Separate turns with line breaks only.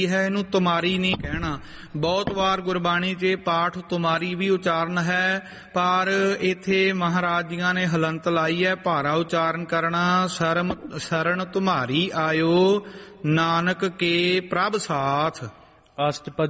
ਹੈ, ਇਹਨੂੰ ਤੁਮਾਰੀ ਨਹੀਂ ਕਹਿਣਾ। ਬਹੁਤ ਵਾਰ ਗੁਰਬਾਣੀ 'ਚ ਪਾਠ ਤੁਮਾਰੀ ਵੀ ਉਚਾਰਨ ਹੈ, ਪਰ ਇੱਥੇ ਮਹਾਰਾਜ ਜੀਆਂ ਨੇ ਹਲੰਤ ਲਾਈ ਹੈ, ਭਾਰਾ ਉਚਾਰਨ ਕਰਨਾ। ਸ਼ਰਨ ਤੁਮਾਰੀ ਆਇਓ, ਨਾਨਕ ਕੇ ਪ੍ਰਭ ਸਾਥ।
ਅਸ਼ਟਪਦੀ